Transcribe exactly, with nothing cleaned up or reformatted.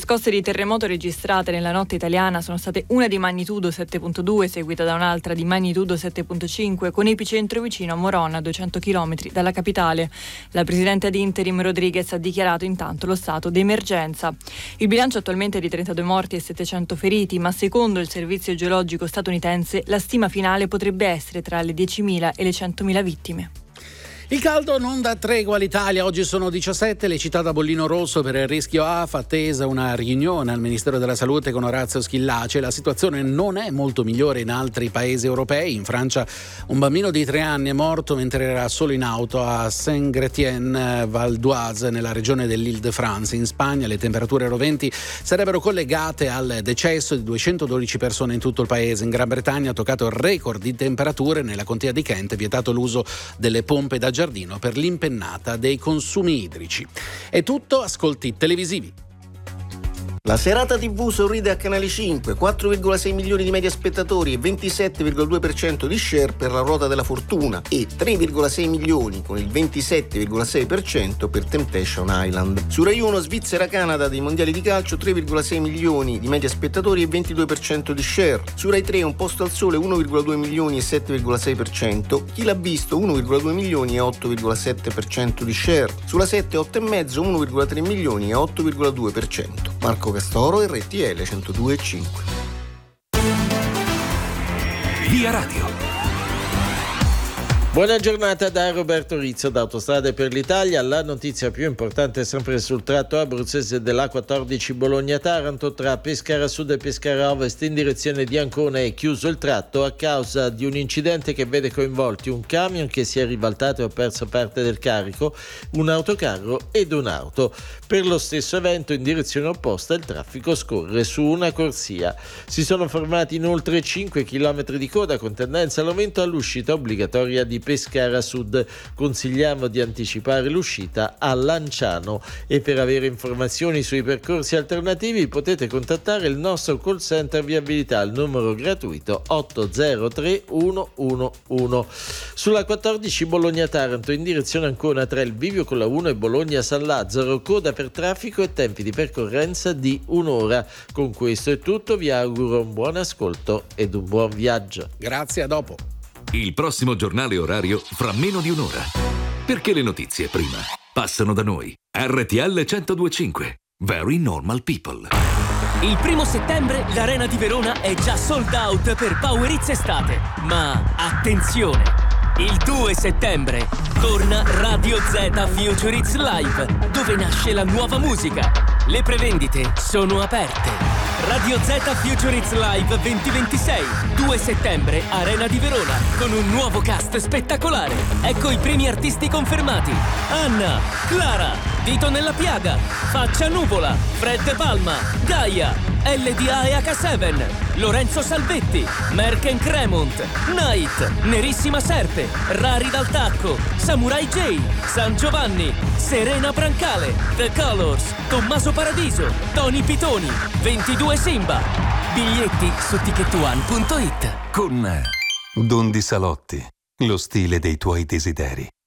scosse di terremoto registrate nella notte italiana sono state una di magnitudo sette virgola due, seguita da un'altra di magnitudo sette virgola cinque, con epicentro vicino a Morona, a duecento chilometri dalla capitale. La presidente ad interim Rodriguez ha dichiarato intanto lo stato di emergenza. Il bilancio attualmente è di trentadue morti e settecento feriti, ma secondo il servizio geologico statunitense la stima finale potrebbe essere tra le diecimila e le centomila vittime. Il caldo non dà tregua all'Italia, oggi sono diciassette, le città da bollino rosso per il rischio A F, attesa una riunione al Ministero della Salute con Orazio Schillaci. La situazione non è molto migliore in altri paesi europei. In Francia un bambino di tre anni è morto mentre era solo in auto a Saint-Grétien-Val d'Oise nella regione dell'Île-de-France. In Spagna le temperature roventi sarebbero collegate al decesso di duecentododici persone in tutto il paese. In Gran Bretagna ha toccato il record di temperature nella contea di Kent, vietato l'uso delle pompe da giardino per l'impennata dei consumi idrici. È tutto, ascolti televisivi. La serata tivù sorride a Canale cinque, quattro virgola sei milioni di media spettatori e ventisette virgola due per cento di share per La Ruota della Fortuna e tre virgola sei milioni con il ventisette virgola sei per cento per Temptation Island. Su Rai uno Svizzera-Canada dei mondiali di calcio, tre virgola sei milioni di media spettatori e ventidue per cento di share. Su Rai tre Un posto al sole, uno virgola due milioni e sette virgola sei per cento. Chi l'ha visto, uno virgola due milioni e otto virgola sette per cento di share. Sulla sette otto e mezzo, uno virgola tre milioni e otto virgola due per cento. Marco Castoro, R T L centodue e cinque. Via Radio. Buona giornata da Roberto Rizzo da Autostrade per l'Italia. La notizia più importante è sempre sul tratto abruzzese dell'A quattordici Bologna-Taranto tra Pescara Sud e Pescara Ovest in direzione di Ancona. È chiuso il tratto a causa di un incidente che vede coinvolti un camion che si è ribaltato e ha perso parte del carico, un autocarro ed un'auto. Per lo stesso evento in direzione opposta il traffico scorre su una corsia. Si sono formati inoltre cinque chilometri di coda con tendenza all'aumento all'uscita obbligatoria di Pescara Sud. Consigliamo di anticipare l'uscita a Lanciano e per avere informazioni sui percorsi alternativi potete contattare il nostro call center viabilità al numero gratuito otto zero tre uno uno uno. Sulla quattordici Bologna-Taranto in direzione Ancona tra il bivio con la uno e Bologna-San Lazzaro, coda per traffico e tempi di percorrenza di un'ora. Con questo è tutto, vi auguro un buon ascolto ed un buon viaggio. Grazie, a dopo. Il prossimo giornale orario fra meno di un'ora. Perché le notizie prima passano da noi. R T L centodue e cinque. Very Normal People. Il primo settembre l'Arena di Verona è già sold out per Power Hits Estate. Ma attenzione! Il due settembre torna Radio Z Future Hits Live, dove nasce la nuova musica. Le prevendite sono aperte. Radio Z Future Hits Live duemilaventisei, due settembre, Arena di Verona, con un nuovo cast spettacolare. Ecco i primi artisti confermati: Anna, Clara, Dito nella Piaga, Faccia Nuvola, Fred Palma, Gaia, L D A e H sette, Lorenzo Salvetti, Merken Cremont, Night, Nerissima Serpe, Rari dal Tacco, Samurai J, San Giovanni, Serena Brancale, The Colors, Tommaso Paradiso, Tony Pitoni, ventidue Simba. Biglietti su ticket one punto it. Con Don Di Salotti, lo stile dei tuoi desideri.